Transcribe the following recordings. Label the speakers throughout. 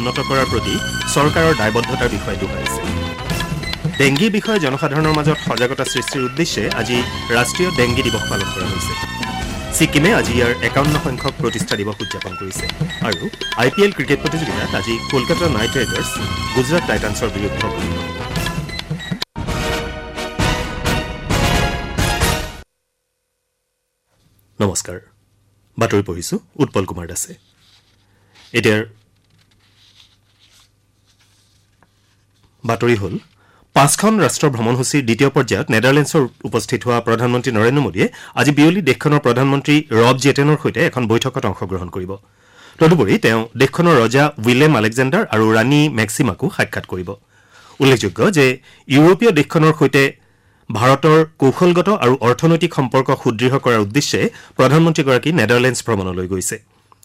Speaker 1: উন্নত কৰাৰ প্ৰতি চৰকাৰৰ দায়বদ্ধতাৰ বিষয়ে দোহাৰিছে। ডেংগিৰ বিষয়ে জনসাধাৰণৰ মাজত সজাগতা সৃষ্টিৰ উদ্দেশ্যে আজি ৰাষ্ট্ৰীয় ডেংগি দিৱস পালন কৰা হৈছে। ছিকিমে আজি ইয়াৰ ৫১ সংখ্যক প্ৰতিষ্ঠা দিৱস উদযাপন কৰিছে আৰু IPL ক্ৰিকেট প্ৰতিযোগিতাত আজি কলকাতা নাইট ৰাইডাৰ্ছ গুজৰাট টাইটান্ছৰ বিৰুদ্ধে অৱতীৰ্ণ হ'ব। নমস্কাৰ, বাতৰি পঢ়িছোঁ উৎপল কুমাৰ দাসে। এতিয়াৰ বাতৰি হ'ল ৫খন ৰাষ্ট্ৰৰ ভ্ৰমণসূচীৰ দ্বিতীয় পৰ্যায়ত নেডাৰলেণ্ডছৰ উপস্থিত হোৱা প্ৰধানমন্ত্ৰী নৰেন্দ্ৰ মোদীয়ে আজি বিয়লি দেশখনৰ প্ৰধানমন্ত্ৰী ৰব জেটেনৰ সৈতে এখন বৈঠকত অংশগ্ৰহণ কৰিব। তদুপৰি তেওঁ দেশখনৰ ৰজা উইলেম আলেকজেণ্ডাৰ আৰু ৰাণী মেক্সিমাকো সাক্ষাৎ কৰিব। উল্লেখযোগ্য যে ইউৰোপীয় দেশখনৰ সৈতে ভাৰতৰ কৌশলগত আৰু অৰ্থনৈতিক সম্পৰ্ক সুদৃঢ় কৰাৰ উদ্দেশ্যে প্ৰধানমন্ত্ৰীগৰাকী নেডাৰলেণ্ডছ ভ্ৰমণলৈ গৈছে।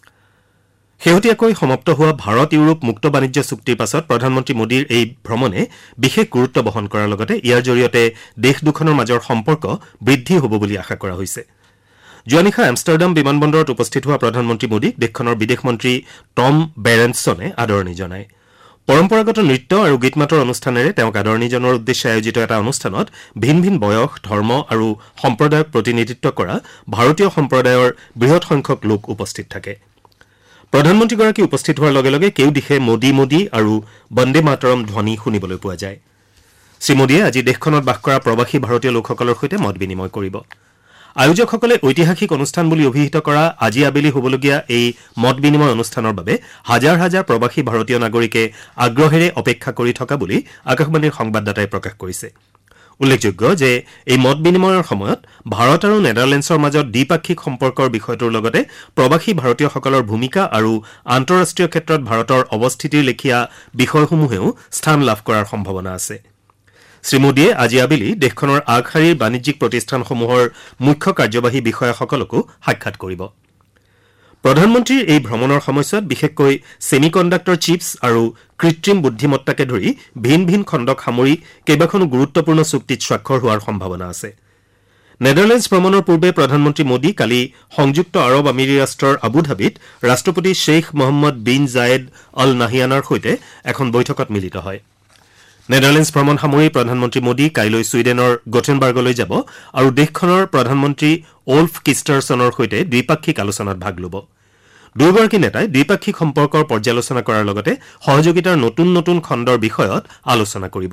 Speaker 1: শেহতীয়াকৈ সমাপ্ত হোৱা ভাৰত ইউৰোপ মুক্ত বাণিজ্য চুক্তিৰ পাছত প্ৰধানমন্ত্ৰী মোদীৰ এই ভ্ৰমণে বিশেষ গুৰুত্ব বহন কৰাৰ লগতে ইয়াৰ জৰিয়তে দেশ দুখনৰ মাজৰ সম্পৰ্ক বৃদ্ধি হ'ব বুলি আশা কৰা হৈছে। যোৱা নিশা এমষ্টাৰডাম বিমানবন্দৰত উপস্থিত হোৱা প্ৰধানমন্ত্ৰী মোদীক দেশখনৰ বিদেশ মন্ত্ৰী টম বেৰেনছনে আদৰণি জনায়। পৰম্পৰাগত নৃত্য আৰু গীত মাতৰ অনুষ্ঠানেৰে তেওঁক আদৰণি জনোৱাৰ উদ্দেশ্যে আয়োজিত এটা অনুষ্ঠানত ভিন ভিন বয়স, ধৰ্ম আৰু সম্প্ৰদায়ক প্ৰতিনিধিত্ব কৰা ভাৰতীয় সম্প্ৰদায়ৰ বৃহৎ সংখ্যক লোক উপস্থিত থাকে। প্ৰধানমন্ত্ৰীগৰাকী উপস্থিত হোৱাৰ লগে লগে কেউ দিশে মোদী মোদী আৰু বন্দে মাতৰম ধ্বনি শুনিবলৈ পোৱা যায়। শ্ৰীমোদীয়ে আজি দেশখনত বাস কৰা প্ৰৱাসী ভাৰতীয় লোকসকলৰ সৈতে মত বিনিময় কৰিব। আয়োজকসকলে ঐতিহাসিক অনুষ্ঠান বুলি অভিহিত কৰা আজি আবেলি হ'বলগীয়া এই মত বিনিময় অনুষ্ঠানৰ বাবে হাজাৰ হাজাৰ প্ৰৱাসী ভাৰতীয় নাগৰিকে আগ্ৰহেৰে অপেক্ষা কৰি থকা বুলি আকাশবাণীৰ সংবাদদাতাই প্ৰকাশ কৰিছে। উল্লেখযোগ্য যে এই মত বিনিময়ৰ সময়ত ভাৰত আৰু নেডাৰলেণ্ডছৰ মাজত দ্বিপাক্ষিক সম্পৰ্কৰ বিষয়টোৰ লগতে প্ৰৱাসী ভাৰতীয়সকলৰ ভূমিকা আৰু আন্তঃৰাষ্ট্ৰীয় ক্ষেত্ৰত ভাৰতৰ অৱস্থিতিৰ লেখীয়া বিষয়সমূহেও স্থান লাভ কৰাৰ সম্ভাৱনা আছে। শ্ৰীমোদীয়ে আজি আবেলি দেশখনৰ আগশাৰীৰ বাণিজ্যিক প্ৰতিষ্ঠানসমূহৰ মুখ্য কাৰ্যবাহী বিষয়াসকলকো সাক্ষাৎ কৰিব। প্ৰধানমন্ত্ৰীৰ এই ভ্ৰমণৰ সময়ছোৱাত বিশেষকৈ ছেমি কণ্ডাক্টৰ চিপছ আৰু কৃত্ৰিম বুদ্ধিমত্তাকে ধৰি ভিন ভিন খণ্ডক সামৰি কেইবাখনো গুৰুত্বপূৰ্ণ চুক্তিত স্বাক্ষৰ হোৱাৰ সম্ভাৱনা আছে। নেডাৰলেণ্ডছ ভ্ৰমণৰ পূৰ্বে প্ৰধানমন্ত্ৰী মোদী কালি সংযুক্ত আৰৱ আমিৰি ৰাষ্ট্ৰৰ আবুধাবিত ৰাষ্ট্ৰপতি Sheikh Mohammad bin Zayed Al নাহিয়ানৰ সৈতে এখন বৈঠকত মিলিত হয়। নেডাৰলেণ্ডছ ভ্ৰমণ সামৰি প্ৰধানমন্ত্ৰী মোদী কাইলৈ ছুইডেনৰ গঠেনবাৰ্গলৈ যাব আৰু দেশখনৰ প্ৰধানমন্ত্ৰী ওলফ কিষ্টাৰছনৰ সৈতে দ্বিপাক্ষিক আলোচনাত ভাগ ল'ব। দুয়োগৰাকী নেতাই দ্বিপাক্ষিক সম্পৰ্কৰ পৰ্যালোচনা কৰাৰ লগতে সহযোগিতাৰ নতুন নতুন খণ্ডৰ বিষয়ত আলোচনা কৰিব।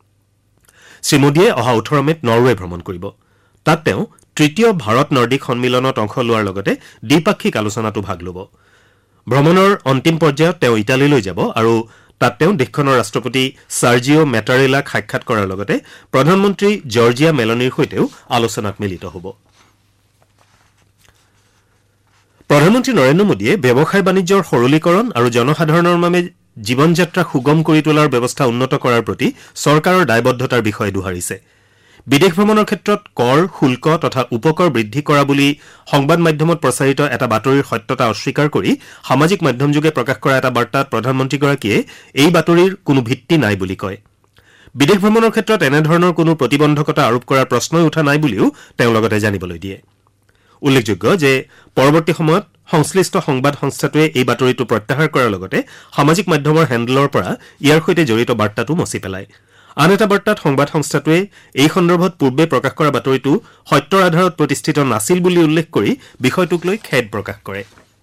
Speaker 1: শ্ৰীমোদীয়ে অহা 18 মেত নৰৱে ভ্ৰমণ কৰিব। তাত তেওঁ তৃতীয় ভাৰত নৰ্ডিক সন্মিলনত অংশ লোৱাৰ লগতে দ্বিপাক্ষিক আলোচনাতো ভাগ ল'ব। ভ্ৰমণৰ অন্তিম পৰ্যায়ত তেওঁ ইটালীলৈ যাব আৰু তাত তেওঁ দেশখনৰ ৰাষ্ট্ৰপতি চাৰ্জিঅ' মেটাৰেলাক সাক্ষাৎ কৰাৰ লগতে প্ৰধানমন্ত্ৰী জৰ্জিয়া মেলনীৰ সৈতেও আলোচনাত মিলিত হ'ব। প্ৰধানমন্ত্ৰী নৰেন্দ্ৰ মোদীয়ে ব্যৱসায় বাণিজ্যৰ সৰলীকৰণ আৰু জনসাধাৰণৰ বাবে জীৱন যাত্ৰা সুগম কৰি তোলাৰ ব্যৱস্থা উন্নত কৰাৰ প্ৰতি চৰকাৰৰ দায়বদ্ধতাৰ বিষয়ে দোহাৰিছে। বিদেশ ভ্ৰমণৰ ক্ষেত্ৰত কৰ, শুল্ক তথা উপকৰ বৃদ্ধি কৰা বুলি সংবাদ মাধ্যমত প্ৰচাৰিত এটা বাতৰিৰ সত্যতা অস্বীকাৰ কৰি সামাজিক মাধ্যমযোগে প্ৰকাশ কৰা এটা বাৰ্তাত প্ৰধানমন্ত্ৰীগৰাকীয়ে এই বাতৰিৰ কোনো ভিত্তি নাই বুলি কয়। বিদেশ ভ্ৰমণৰ ক্ষেত্ৰত এনেধৰণৰ কোনো প্ৰতিবন্ধকতা আৰোপ কৰাৰ প্ৰশ্নই উঠা নাই বুলিও তেওঁ লগতে জানিবলৈ দিয়ে। উল্লেখযোগ্য যে পৰৱৰ্তী সময়ত সংশ্লিষ্ট সংবাদ সংস্থাটোৱে এই বাতৰিটো প্ৰত্যাহাৰ কৰাৰ লগতে সামাজিক মাধ্যমৰ হেণ্ডেলৰ পৰা ইয়াৰ সৈতে জড়িত বাৰ্তাটো মচি পেলায়। আন এটা বাৰ্তাত সংবাদ সংস্থাটোৱে এই সন্দৰ্ভত পূৰ্বে প্ৰকাশ কৰা বাতৰিটো সত্যৰ আধাৰত প্ৰতিষ্ঠিত নাছিল বুলি উল্লেখ কৰি বিষয়টোক লৈ খেদ প্ৰকাশ কৰে।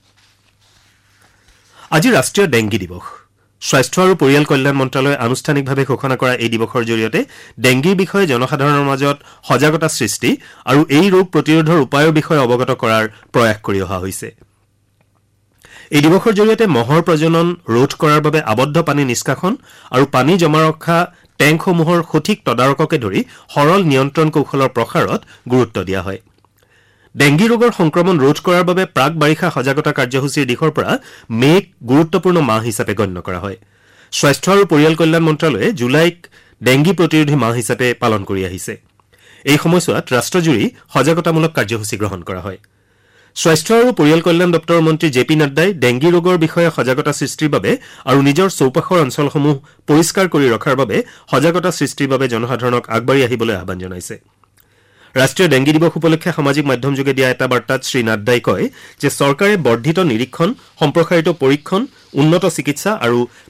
Speaker 1: আজি ৰাষ্ট্ৰীয় ডেংগি দিৱস। স্বাস্থ্য আৰু পৰিয়াল কল্যাণ মন্ত্ৰালয়ে আনুষ্ঠানিকভাৱে ঘোষণা কৰা এই দিৱসৰ জৰিয়তে ডেংগিৰ বিষয়ে জনসাধাৰণৰ মাজত সজাগতা সৃষ্টি আৰু এই ৰোগ প্ৰতিৰোধৰ উপায়ৰ বিষয়ে অৱগত কৰাৰ প্ৰয়াস কৰি অহা হৈছে। এই দিৱসৰ জৰিয়তে মহৰ প্ৰজনন ৰোধ কৰাৰ বাবে আবদ্ধ পানী নিষ্কাশন আৰু পানী জমা ৰখা টেংকসমূহৰ সঠিক তদাৰককে ধৰি সৰল নিয়ন্ত্ৰণ কৌশলৰ প্ৰসাৰত গুৰুত্ব দিয়া হয়। ডেংগি ৰোগৰ সংক্ৰমণ ৰোধ কৰাৰ বাবে প্ৰাক বাৰিষা সজাগতা কাৰ্যসূচীৰ দিশৰ পৰা মেক গুৰুত্বপূৰ্ণ মাহ হিচাপে গণ্য কৰা হয়। স্বাস্থ্য আৰু পৰিয়াল কল্যাণ মন্ত্ৰালয়ে জুলাইক ডেংগি প্ৰতিৰোধী মাহ হিচাপে পালন কৰি আহিছে। এই সময়ছোৱাত ৰাষ্ট্ৰজুৰি সজাগতামূলক কাৰ্যসূচী গ্ৰহণ কৰা হয়। স্বাস্থ্য আৰু পৰিয়াল কল্যাণ দপ্তৰৰ মন্ত্ৰী জে পি নাড্ডাই ডেংগি ৰোগৰ বিষয়ে সজাগতা সৃষ্টিৰ বাবে আৰু নিজৰ চৌপাশৰ অঞ্চলসমূহ পৰিষ্কাৰ কৰি ৰখাৰ বাবে সজাগতা সৃষ্টিৰ বাবে জনসাধাৰণক আগবাঢ়ি আহিবলৈ আহ্বান জনাইছে। ৰাষ্ট্ৰীয় ডেংগি দিৱস উপলক্ষে সামাজিক মাধ্যমযোগে দিয়া এটা বাৰ্তাত শ্ৰী নাড্ডাই কয় যে চৰকাৰে বৰ্ধিত নিৰীক্ষণ, সম্প্ৰসাৰিত পৰীক্ষণ, উন্নত চিকিৎসা আৰু